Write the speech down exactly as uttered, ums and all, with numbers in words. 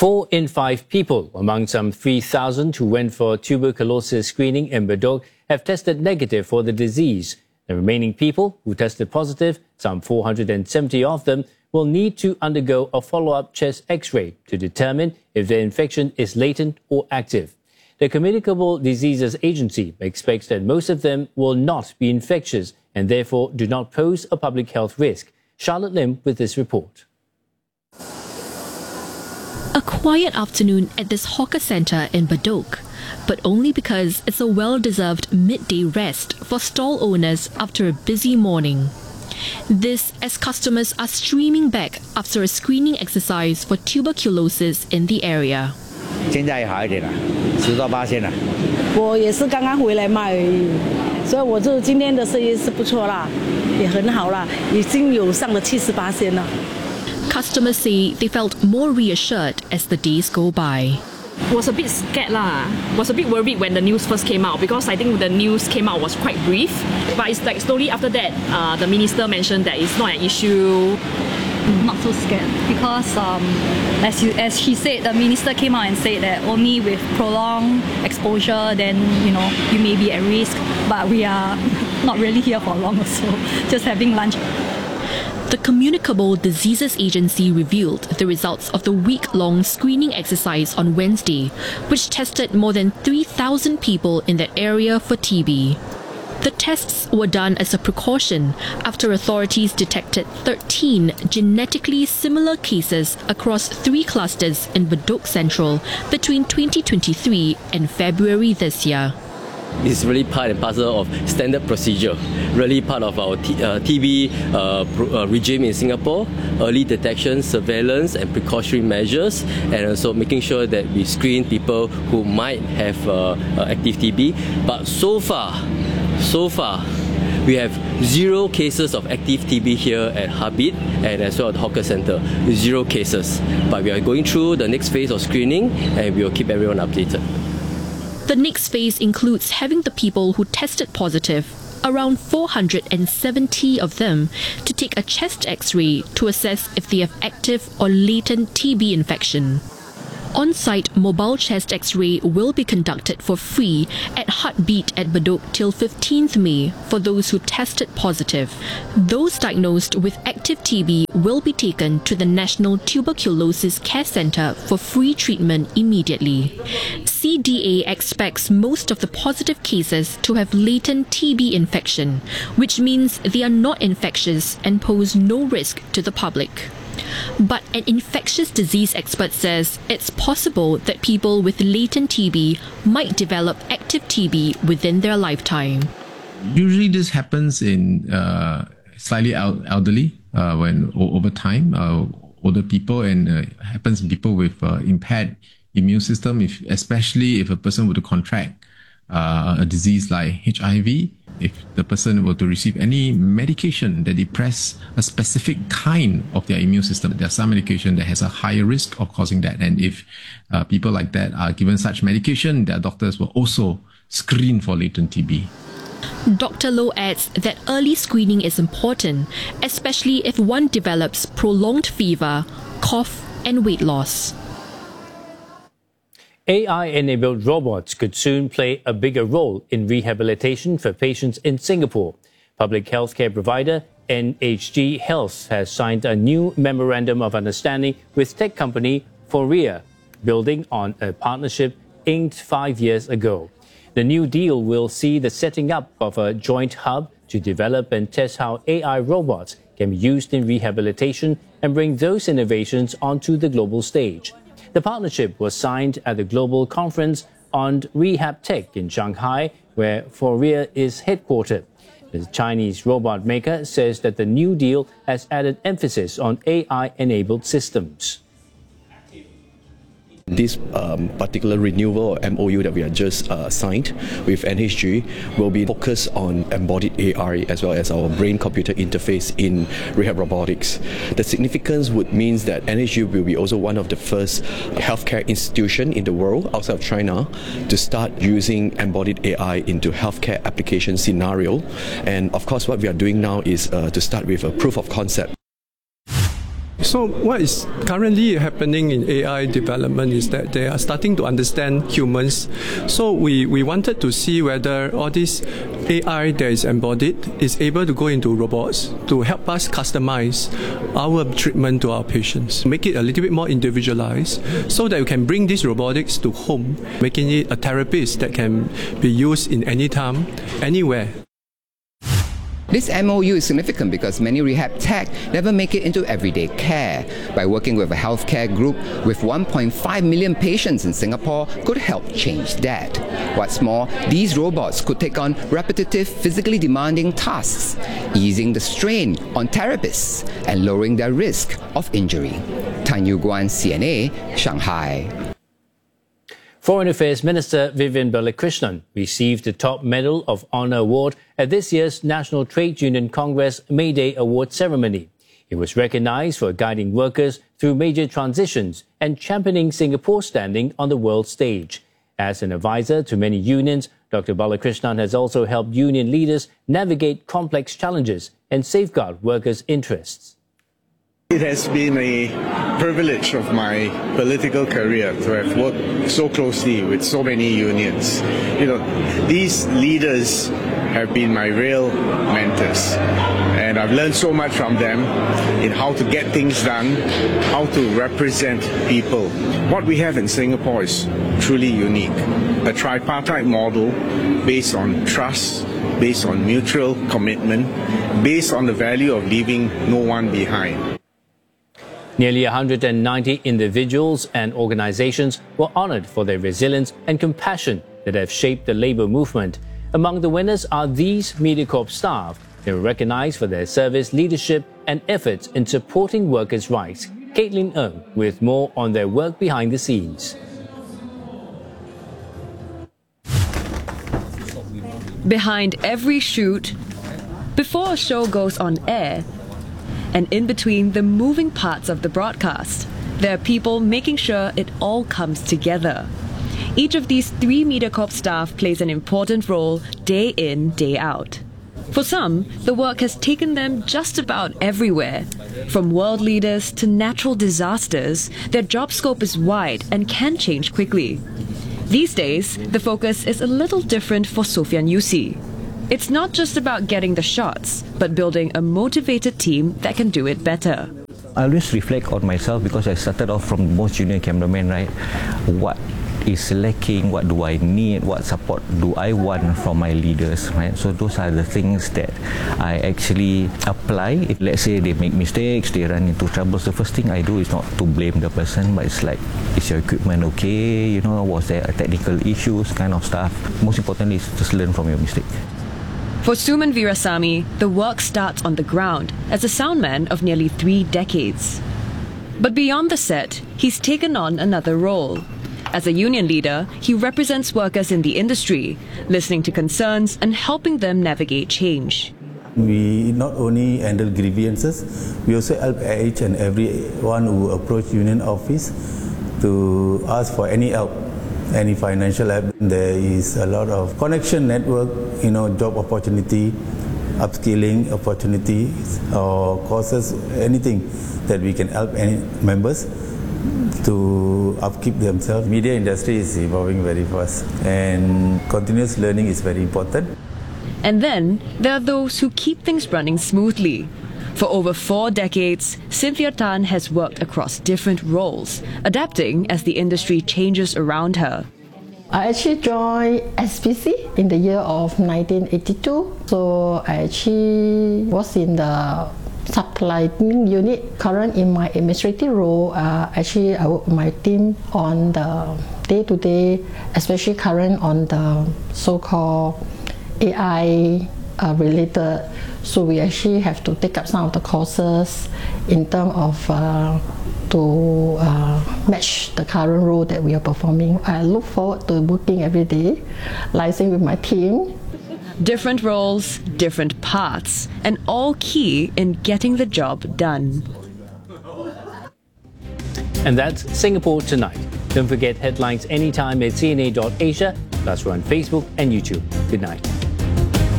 Four in five people among some three thousand who went for tuberculosis screening in Bedok have tested negative for the disease. The remaining people who tested positive, some four hundred seventy of them, will need to undergo a follow-up chest X-ray to determine if their infection is latent or active. The Communicable Diseases Agency expects that most of them will not be infectious and therefore do not pose a public health risk. Charlotte Lim with this report. A quiet afternoon at this hawker centre in Bedok, but only because it's a well-deserved midday rest for stall owners after a busy morning. This as customers are streaming back after a screening exercise for tuberculosis in the area. 现在好一点了，十到八千了。 我也是刚刚回来卖而已，所以我就今天的生意是不错啦，也很好啦，已经有上了七十八千了。 Customers say they felt more reassured as the days go by. Was a bit scared lah. Was a bit worried when the news first came out because I think the news came out was quite brief. But it's like slowly after that, uh, the minister mentioned that it's not an issue. Not so scared because um, as you as she said, the minister came out and said that only with prolonged exposure then you know you may be at risk. But we are not really here for long, so just having lunch. The Communicable Diseases Agency revealed the results of the week-long screening exercise on Wednesday, which tested more than three thousand people in that area for T B. The tests were done as a precaution after authorities detected thirteen genetically similar cases across three clusters in Bedok Central between twenty twenty-three and February this year. It's really part and parcel of standard procedure, really part of our T, uh, T B uh, pro, uh, regime in Singapore, early detection, surveillance and precautionary measures, and also making sure that we screen people who might have uh, uh, active T B. But so far, so far, we have zero cases of active T B here at Habib and as well at the hawker centre. Zero cases. But we are going through the next phase of screening and we will keep everyone updated. The next phase includes having the people who tested positive, around four hundred seventy of them, to take a chest X-ray to assess if they have active or latent T B infection. On-site mobile chest X-ray will be conducted for free at Heartbeat at Bedok till fifteenth May for those who tested positive. Those diagnosed with active T B will be taken to the National Tuberculosis Care Centre for free treatment immediately. C D A expects most of the positive cases to have latent T B infection, which means they are not infectious and pose no risk to the public. But an infectious disease expert says it's possible that people with latent T B might develop active T B within their lifetime. Usually this happens in uh, slightly elderly, uh, when over time, uh, older people, and uh, happens in people with uh, impaired immune system, if, especially if a person were to contract uh, a disease like H I V, if the person were to receive any medication that depress a specific kind of their immune system. There's some medication that has a higher risk of causing that. And if uh, people like that are given such medication, their doctors will also screen for latent T B. Doctor Low adds that early screening is important, especially if one develops prolonged fever, cough and weight loss. A I-enabled robots could soon play a bigger role in rehabilitation for patients in Singapore. Public healthcare provider N H G Health has signed a new memorandum of understanding with tech company Foria, building on a partnership inked five years ago. The new deal will see the setting up of a joint hub to develop and test how A I robots can be used in rehabilitation and bring those innovations onto the global stage. The partnership was signed at the Global Conference on Rehab Tech in Shanghai, where Foria is headquartered. The Chinese robot maker says that the new deal has added emphasis on A I-enabled systems. This um, particular renewal or M O U that we have just uh, signed with N H G will be focused on embodied A I as well as our brain-computer interface in rehab robotics. The significance would mean that N H G will be also one of the first healthcare institution in the world outside of China to start using embodied A I into healthcare application scenario. And of course, what we are doing now is uh, to start with a proof of concept. So what is currently happening in A I development is that they are starting to understand humans. So we, we wanted to see whether all this A I that is embodied is able to go into robots to help us customize our treatment to our patients, make it a little bit more individualized so that we can bring these robotics to home, making it a therapist that can be used in any time, anywhere. This M O U is significant because many rehab tech never make it into everyday care. By working with a healthcare group with one point five million patients in Singapore could help change that. What's more, these robots could take on repetitive, physically demanding tasks, easing the strain on therapists and lowering their risk of injury. Tan Yu Guan, C N A, Shanghai. Foreign Affairs Minister Vivian Balakrishnan received the top Medal of Honor award at this year's National Trade Union Congress May Day Award ceremony. He was recognized for guiding workers through major transitions and championing Singapore's standing on the world stage. As an advisor to many unions, Doctor Balakrishnan has also helped union leaders navigate complex challenges and safeguard workers' interests. It has been a privilege of my political career to have worked so closely with so many unions. You know, these leaders have been my real mentors, and I've learned so much from them in how to get things done, how to represent people. What we have in Singapore is truly unique. A tripartite model based on trust, based on mutual commitment, based on the value of leaving no one behind. Nearly one hundred ninety individuals and organizations were honored for their resilience and compassion that have shaped the labor movement. Among the winners are these MediaCorp staff. They were recognized for their service, leadership, and efforts in supporting workers' rights. Caitlin Ng with more on their work behind the scenes. Behind every shoot, before a show goes on air, and in between the moving parts of the broadcast, there are people making sure it all comes together. Each of these three MediaCorp staff plays an important role day in, day out. For some, the work has taken them just about everywhere. From world leaders to natural disasters, their job scope is wide and can change quickly. These days, the focus is a little different for Sofian Yusi. It's not just about getting the shots, but building a motivated team that can do it better. I always reflect on myself because I started off from the most junior cameraman, right? What is lacking? What do I need? What support do I want from my leaders, right? So those are the things that I actually apply. If let's say they make mistakes, they run into troubles, the first thing I do is not to blame the person, but it's like, is your equipment okay? You know, was there a technical issues, kind of stuff. Most importantly is just learn from your mistake. For Suman Virasamy, the work starts on the ground as a soundman of nearly three decades. But beyond the set, he's taken on another role. As a union leader, he represents workers in the industry, listening to concerns and helping them navigate change. We not only handle grievances, we also help each and everyone who approach union office to ask for any help. Any financial help. There is a lot of connection network, you know, job opportunity, upskilling opportunities, or courses, anything that we can help any members to upkeep themselves. Media industry is evolving very fast, and continuous learning is very important. And then there are those who keep things running smoothly. For over four decades, Cynthia Tan has worked across different roles, adapting as the industry changes around her. I actually joined S P C in the year of nineteen eighty-two. So I actually was in the supplying unit. Current in my administrative role, uh, actually I work with my team on the day-to-day, especially current on the so-called A I uh, related. So we actually have to take up some of the courses in terms of uh, to uh, match the current role that we are performing. I look forward to working every day, liaising with my team. Different roles, different paths, and all key in getting the job done. And that's Singapore Tonight. Don't forget headlines anytime at C N A dot Asia, plus we're on Facebook and YouTube. Good night.